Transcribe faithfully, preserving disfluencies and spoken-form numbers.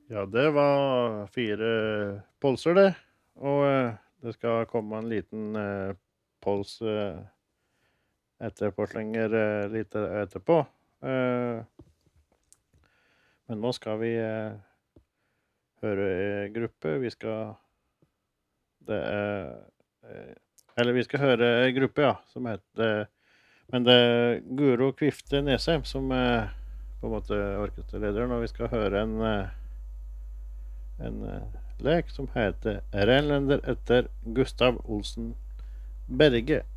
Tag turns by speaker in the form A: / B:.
A: Ja, det var fire polser det, og eh, det skal komme en liten eh, pols eh, etterpåslenger eh, litt etterpå. Eh, men nå skal vi eh, høre eh, gruppe. Vi skal det er eh, Eller vi skal høre en gruppe, ja, som heter Men det er Guro Kvifte Nesheim som er på en måte orkesterlederen, og vi skal høre en eh, en eh, lek som heter Renlender etter Gustav Olsen Berge.